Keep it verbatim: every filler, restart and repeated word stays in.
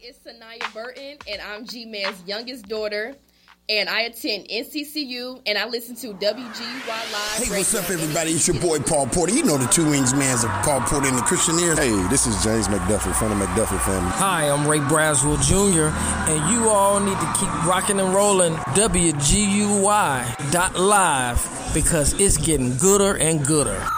is Sanaya Burton, and I'm G-Man's youngest daughter. And I attend N C C U, and I listen to W G U Y Live. Hey, what's up, everybody? It's your boy, Paul Porter. You know the Two Wings Mans of Paul Porter and the Christian Ears. Hey, this is James McDuffie from the McDuffie family. Hi, I'm Ray Braswell Junior, and you all need to keep rocking and rolling W G U Y dot live because it's getting gooder and gooder.